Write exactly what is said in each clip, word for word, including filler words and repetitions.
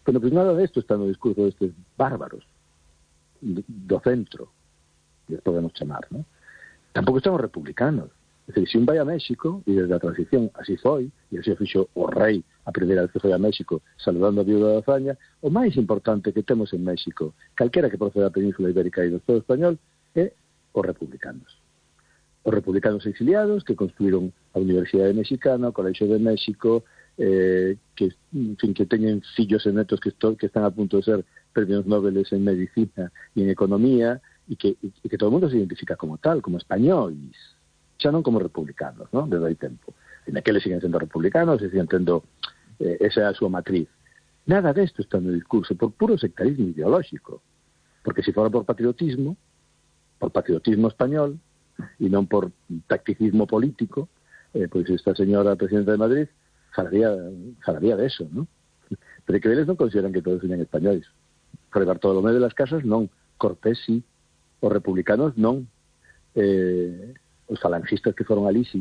Pero pois nada desto está no discurso destes bárbaros do centro, que podemos chamar, non? Tampouco estamos republicanos. É dicir, se un vai a México, e desde a transición así foi, e así o fixo o rei a primeira vez que foi a México saludando a viuda da Azaña, o máis importante que temos en México, calquera que proceda da Península Ibérica e do Estado español, é os republicanos. Os republicanos exiliados que construíron a Universidade Mexicana, o Colexio de México, eh, que, en fin, que teñen fillos e netos que, esto, que están a punto de ser premios Nobel en Medicina e en Economía, e que, e que todo o mundo se identifica como tal, como españois, xa non como republicanos, non? Desde hai tempo. En aqueles siguen sendo republicanos e siguen tendo eh, esa é a súa matriz. Nada desto está no discurso, por puro sectarismo ideolóxico. Porque se fora por patriotismo, por patriotismo español, e non por tacticismo político, eh, pois esta señora presidenta de Madrid falaría, falaría de eso, non? Pero que eles non consideran que todos sean españoles. Fray Bartolomé de las Casas non, Cortés sí, os republicanos non, eh, os falangistas que foron ali sí.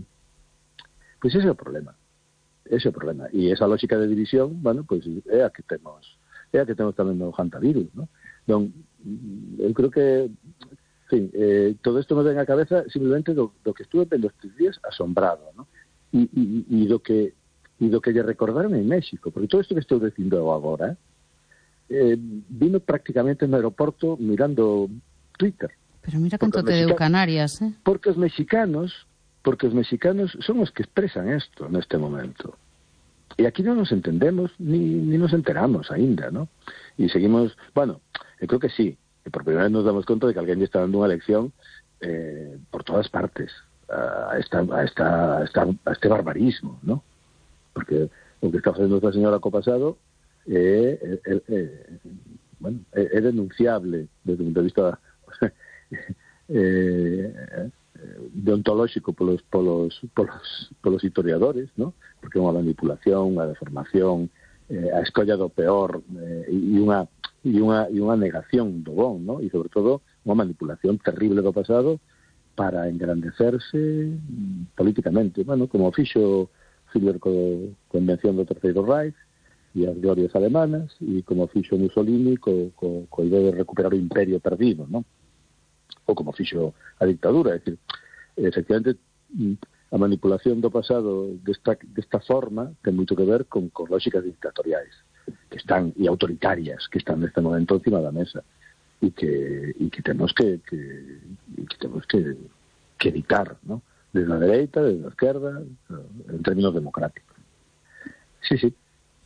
Pois ese é o problema. Ese é o problema. E esa lógica de división, bueno, pois é a que temos, é a que temos tamén no hantavirus, non? Don, eu creo que, en fin, eh, todo isto me ven a cabeza simplemente do, do que estuve vendo estes días asombrado, non? E, e, e do que e do que lle recordaron en México, porque todo isto que estou dicindo agora eh, vino prácticamente no aeroporto mirando Twitter. Pero mira canto te deu Canarias, eh? Porque os mexicanos, porque os mexicanos son os que expresan isto neste momento. E aquí non nos entendemos, ni, ni nos enteramos aínda, ¿no? E seguimos, bueno, eu creo que sí, que por primeira vez nos damos conta de que alguén lle está dando unha lección eh, por todas partes a, esta, a, esta, a, esta, a este barbarismo, ¿no? Porque o que está facendo esta señora co pasado é, é, é, é, bueno, é, é denunciable desde o punto de vista eh, deontolóxico polos, polos, polos, polos historiadores, ¿no? Porque é unha manipulación, unha deformación, eh, a escolla do peor eh, e, unha, e, unha, e unha negación do bon, ¿no? E sobre todo unha manipulación terrible do pasado para engrandecerse políticamente, bueno, como fixo Hitler co, co invención do Terceiro Reich e as glorias alemanas, e como fixo Mussolini co, co, co idea de recuperar o imperio perdido, ¿no? Ou como fixo a dictadura. É dicir, efectivamente, a manipulación do pasado desta, desta forma ten moito que ver con, con lógicas dictatoriais que están, e autoritarias que están neste momento encima da mesa e que, e que temos que, que, que temos que, que evitar, ¿no? Desde a dereita, desde a esquerda, en términos democráticos. Sí, sí.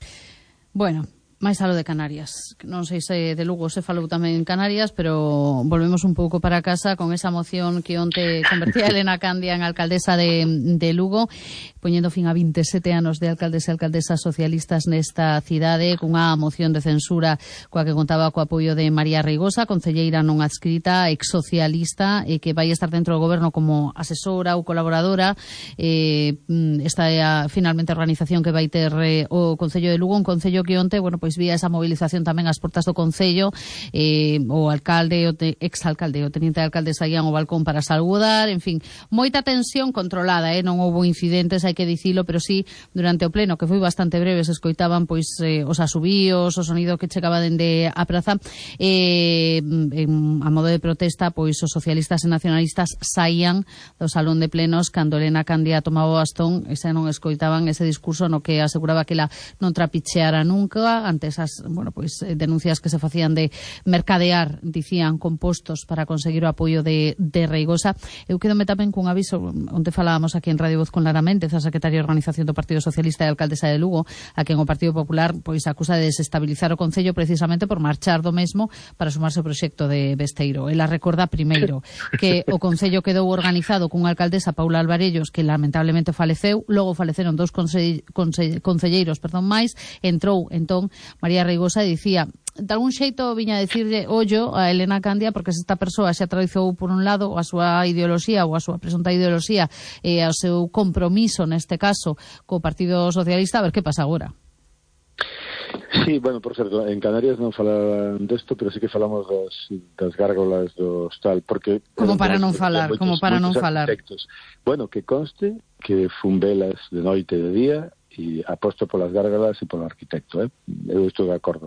Bueno, máis a lo de Canarias. Non sei se de Lugo se falou tamén en Canarias, pero volvemos un pouco para casa con esa moción que onte convertía a Elena Candia en alcaldesa de, de Lugo, poñendo fin a vinte e sete anos de alcaldes e alcaldesas socialistas nesta cidade, cunha moción de censura coa que contaba co apoio de María Reigosa, concelleira non adscrita, ex-socialista, e que vai estar dentro do goberno como asesora ou colaboradora. Eh, esta é a, finalmente a organización que vai ter eh, o Concello de Lugo, un concello que onte, bueno, pois vía esa movilización tamén ás portas do Concello, eh, o alcalde, o te, ex-alcalde, o teniente de alcalde saían ao balcón para saludar, en fin, moita tensión controlada, eh? Non houbo incidentes, hai que dicilo, pero sí, durante o pleno, que foi bastante breve, se escoitaban pois eh, os asubíos, o sonido que chegaba dende a praza, eh, en, a modo de protesta, pois os socialistas e nacionalistas saían do salón de plenos cando Elena Candia tomaba o bastón, e xa non escoitaban ese discurso no que aseguraba que ela non trapicheara nunca ante esas, bueno, pois denuncias que se facían de mercadear, dicían, compostos para conseguir o apoio de, de Reigosa. Eu quedome tamén cun aviso onde falábamos aquí en Radio Voz con Lara Méndez, a secretaria de Organización do Partido Socialista e alcaldesa de Lugo, a quen o Partido Popular pois acusa de desestabilizar o Concello precisamente por marchar do mesmo para sumarse ao proxecto de Besteiro. Ela recorda primeiro que o Concello quedou organizado cunha alcaldesa, Paula Alvarellos, que lamentablemente faleceu, logo faleceron dous conse- conse- concelleiros, perdón, máis, entrou entón María Reigosa e dicía, de algún xeito viña a dicirle ollo a Elena Candia, porque se esta persoa xa tradizou por un lado a súa ideoloxía ou a súa presunta ideoloxía e ao seu compromiso neste caso co Partido Socialista, a ver que pasa agora. Sí, bueno, por certo, en Canarias non falaban desto, pero sí que falamos das, das gárgolas dos tal, porque... Como para non falar, moitos, como para non falar. Bueno, que conste que fun velas de noite e de día e aposto polas gárgalas e polo arquitecto, eh? Eu estou de acordo.